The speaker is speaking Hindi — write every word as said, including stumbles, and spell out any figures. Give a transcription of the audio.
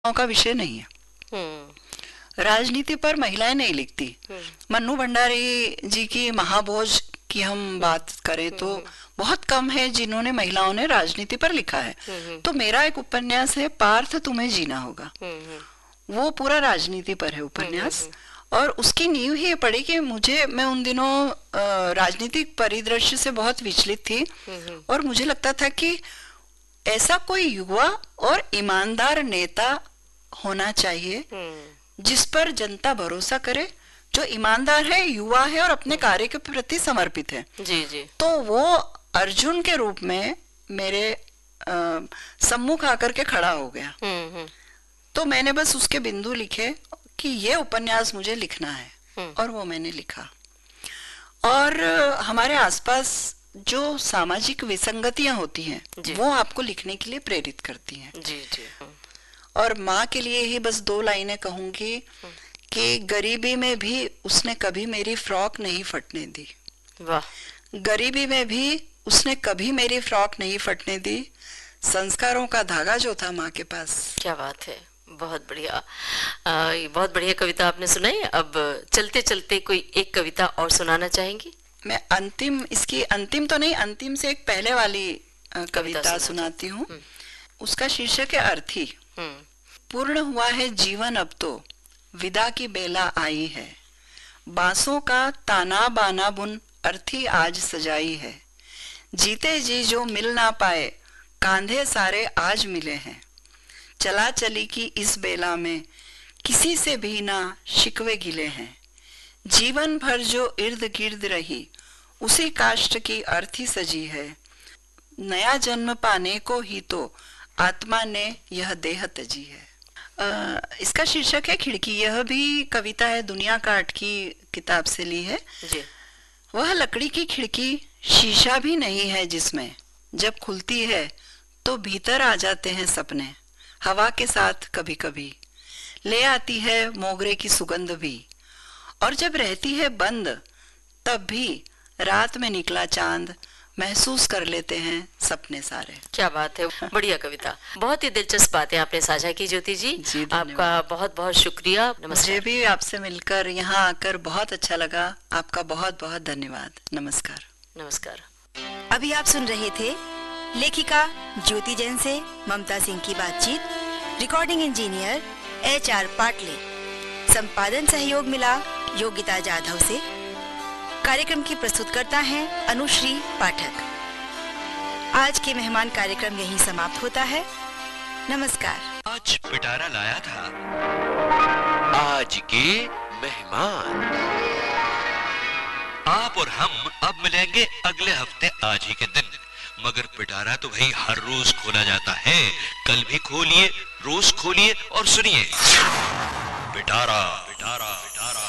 का विषय नहीं है। राजनीति पर महिलाएं नहीं लिखती। मन्नू भंडारी जी की महाभोज की हम बात करें तो बहुत कम है जिन्होंने महिलाओं ने राजनीति पर लिखा है। तो मेरा एक उपन्यास है पार्थ तुम्हें जीना होगा, वो पूरा राजनीति पर है उपन्यास। और उसकी नींव ही पड़ी कि मुझे मैं उन दिनों राजनीतिक परिदृश्य से बहुत विचलित थी और मुझे लगता था कि ऐसा कोई युवा और ईमानदार नेता होना चाहिए जिस पर जनता भरोसा करे, जो ईमानदार है, युवा है और अपने कार्य के प्रति समर्पित है। जी जी। तो वो अर्जुन के रूप में मेरे आ, सम्मुख आकर के खड़ा हो गया। तो मैंने बस उसके बिंदु लिखे कि ये उपन्यास मुझे लिखना है और वो मैंने लिखा। और हमारे आसपास जो सामाजिक विसंगतियां होती हैं वो आपको लिखने के लिए प्रेरित करती हैं। जी जी। और माँ के लिए ही बस दो लाइनें कहूंगी कि गरीबी में भी उसने कभी मेरी फ्रॉक नहीं फटने दी। वाह। गरीबी में भी उसने कभी मेरी फ्रॉक नहीं फटने दी, संस्कारों का धागा जो था माँ के पास। क्या बात है, बहुत बढ़िया। आ, बहुत बढ़िया कविता आपने सुनाई। अब चलते चलते कोई एक कविता और सुनाना चाहेंगी? मैं अंतिम, इसकी अंतिम तो नहीं, अंतिम से एक पहले वाली कविता, कविता सुनाती हूँ। उसका शीर्षक है अर्थी। पूर्ण हुआ है जीवन अब तो, विदा की बेला आई है, बांसों का ताना बाना बुन अर्थी आज सजाई है, जीते जी जो मिल ना पाए कांधे सारे आज मिले हैं, चला चली की इस बेला में किसी से भी ना शिकवे गिले हैं, जीवन भर जो इर्द गिर्द रही उसी काष्ठ की अर्थी सजी है, नया जन्म पाने को ही तो आत्मा ने यह देह तजी है। आ, इसका शीर्षक है खिड़की। यह भी कविता है दुनिया काट की किताब से ली है जी। वह लकड़ी की खिड़की शीशा भी नहीं है जिसमें जब खुलती है तो भीतर आ जाते हैं सपने, हवा के साथ कभी कभी ले आती है मोगरे की सुगंध भी, और जब रहती है बंद तब भी रात में निकला चांद महसूस कर लेते हैं सपने सारे। क्या बात है, बढ़िया कविता। बहुत ही दिलचस्प बातें आपने साझा की ज्योति जी, जी आपका बहुत बहुत शुक्रिया। मुझे भी आपसे मिलकर यहाँ आकर बहुत अच्छा लगा। आपका बहुत बहुत धन्यवाद। नमस्कार। नमस्कार। अभी आप सुन रहे थे लेखिका ज्योति जैन से ममता सिंह की बातचीत। Recording engineer H R Patle, संपादन सहयोग मिला योगिता जाधव से। कार्यक्रम की प्रस्तुतकर्ता हैं अनुश्री पाठक। आज के मेहमान कार्यक्रम यहीं समाप्त होता है। नमस्कार। आज पिटारा लाया था आज के मेहमान। आप और हम अब मिलेंगे अगले हफ्ते आज ही के दिन, मगर पिटारा तो भाई हर रोज खोला जाता है। कल भी खोलिए, रोज खोलिए और सुनिए पिटारा पिटारा।